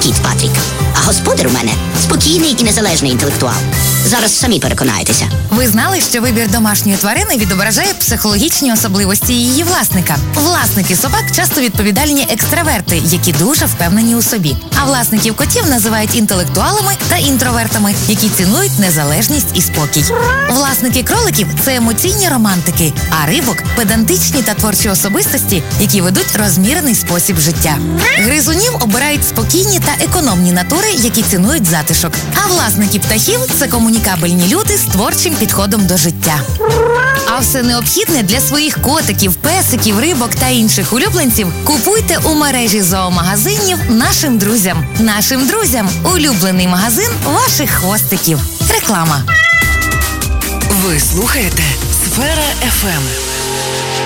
кіт Патрік. А господар у мене спокійний і незалежний інтелектуал. Зараз самі переконаєтеся. Ви знали, що вибір домашньої тварини відображає психологічні особливості її власника? Власники собак часто відповідальні екстраверти, які дуже впевнені у собі. А власників котів називають інтелектуалами та інтровертами, які цінують незалежність і спокій. Власники кроликів – це емоційні романтики, а рибок – педантичні та творчі особистості, які ведуть розмірений спосіб життя. Гризунів обирають спокійні та економні натури, які цінують затишок. А власники птахів – це комунікабельні люди з творчим підходом до життя. А все необхідне для своїх котиків, песиків, рибок та інших улюбленців купуйте у мережі зоомагазинів «Нашим друзям». «Нашим друзям» – улюблений магазин ваших хвостиків. Реклама. Ви слухаєте «Сфера FM».